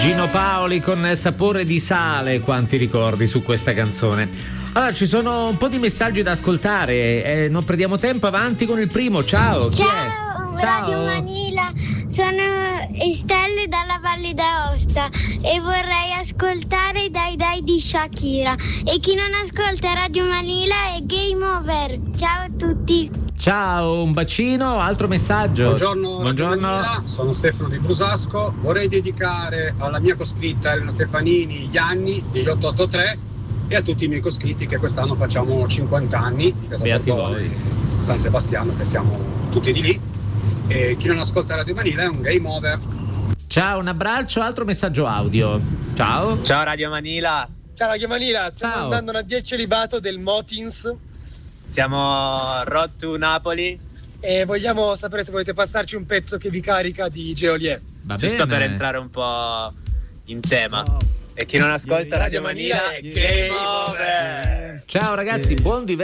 Gino Paoli con Sapore di sale, quanti ricordi su questa canzone. Allora, ci sono un po' di messaggi da ascoltare, non perdiamo tempo, avanti con il primo. Ciao, chi Ciao, è? Ciao. Radio Manila, sono Estelle dalla Valle d'Aosta e vorrei ascoltare Dai Dai di Shakira. E chi non ascolta Radio Manila è Game Over. Ciao a tutti. Ciao, un bacino, altro messaggio. Buongiorno. Sono Stefano di Brusasco. Vorrei dedicare alla mia coscritta Elena Stefanini gli anni degli 883 e a tutti i miei coscritti che quest'anno facciamo 50 anni di Casa Bordone, San Sebastiano, che siamo tutti di lì. E chi non ascolta Radio Manila è un game over. Ciao, un abbraccio, altro messaggio audio. Ciao. Ciao Radio Manila. Ciao Radio Manila, stiamo Ciao. andando a Nadie Celibato del Motins Siamo Road to Napoli. e vogliamo sapere se volete passarci un pezzo che vi carica di Geolier. Va Giusto bene. per entrare un po' in tema. E chi non ascolta Radio Manila è game over. Ciao ragazzi, buon divertimento.